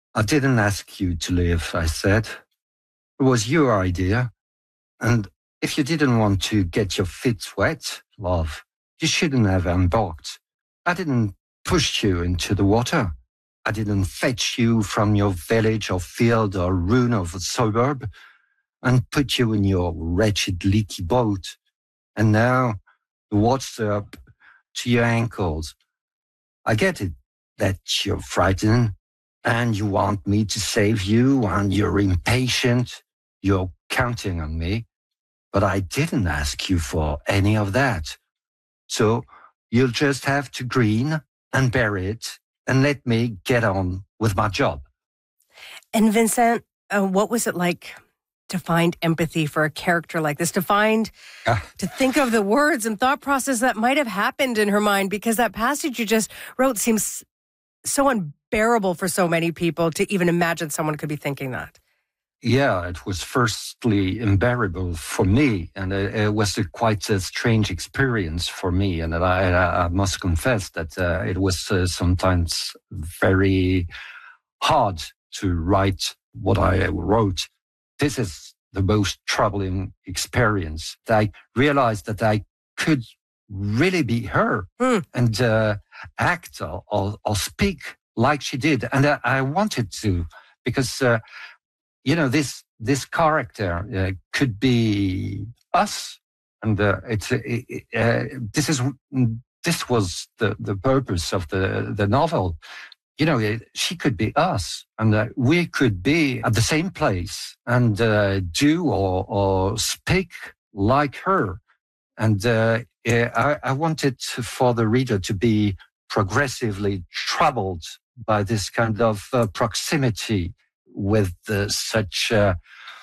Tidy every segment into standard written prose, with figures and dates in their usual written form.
I didn't ask you to leave, I said. It was your idea. And if you didn't want to get your feet wet, love, you shouldn't have embarked. I didn't push you into the water. I didn't fetch you from your village or field or ruin of a suburb and put you in your wretched leaky boat. And now the water's up to your ankles. I get it that you're frightened and you want me to save you and you're impatient. You're counting on me. But I didn't ask you for any of that. So you'll just have to grin and bear it and let me get on with my job. And Vincent, what was it like to find empathy for a character like this, to think of the words and thought process that might have happened in her mind? Because that passage you just wrote seems so unbearable for so many people to even imagine someone could be thinking that. Yeah, it was firstly unbearable for me, and it was quite a strange experience for me. And I must confess that it was sometimes very hard to write what I wrote. This is the most troubling experience. I realized that I could really be her and act or speak like she did. And I wanted to, because, this character could be us. And this was the purpose of the novel. She could be us, and we could be at the same place and do or speak like her. And I wanted for the reader to be progressively troubled by this kind of proximity with such a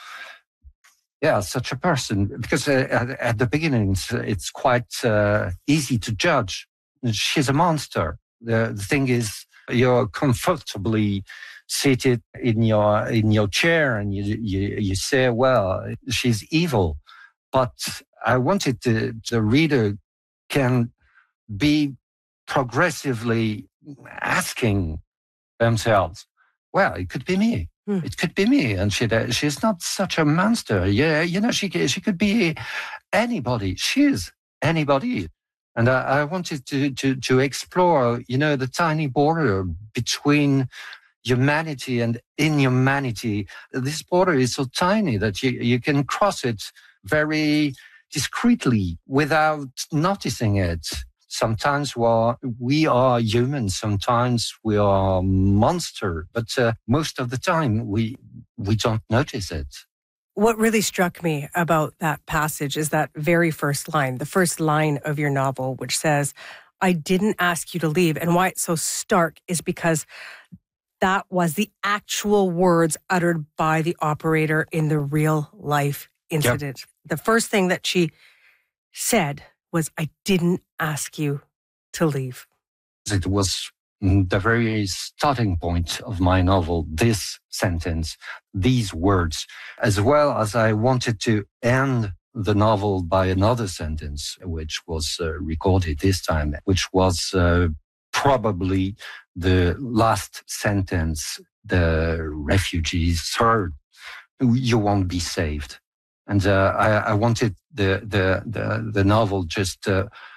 person, because at the beginning it's quite easy to judge. She's a monster. The thing is, you're comfortably seated in your chair and you say, well, she's evil. But I wanted the reader can be progressively asking themselves, well, it could be me. It could be me. And she's not such a monster. Yeah, she could be anybody. She's anybody. And I wanted to explore, the tiny border between humanity and inhumanity. This border is so tiny that you can cross it very discreetly without noticing it. Sometimes we are human, sometimes we are monster, but most of the time we don't notice it. What really struck me about that passage is that very first line, the first line of your novel, which says, I didn't ask you to leave. And why it's so stark is because that was the actual words uttered by the operator in the real life incident. Yep. The first thing that she said was, I didn't ask you to leave. It was the very starting point of my novel, this sentence, these words, as well as I wanted to end the novel by another sentence, which was recorded this time, which was probably the last sentence the refugees heard. You won't be saved. And I wanted the novel just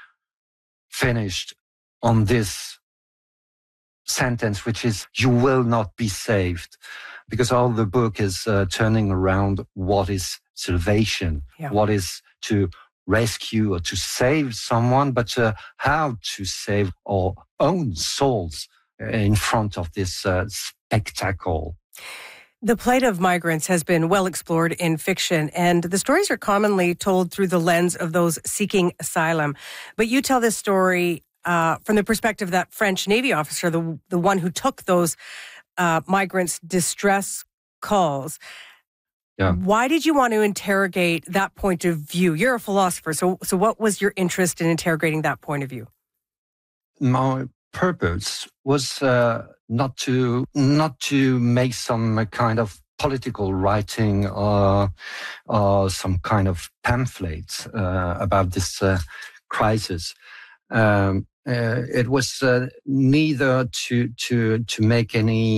finished on this sentence, which is, you will not be saved, because all the book is turning around what is salvation, what is to rescue or to save someone, but how to save our own souls in front of this spectacle. The plight of migrants has been well explored in fiction, and the stories are commonly told through the lens of those seeking asylum. But you tell this story from the perspective of that French Navy officer, the one who took those migrants' distress calls. Yeah. Why did you want to interrogate that point of view? You're a philosopher, so what was your interest in interrogating that point of view? My purpose was not to make some kind of political writing or some kind of pamphlets about this crisis. It was neither to make any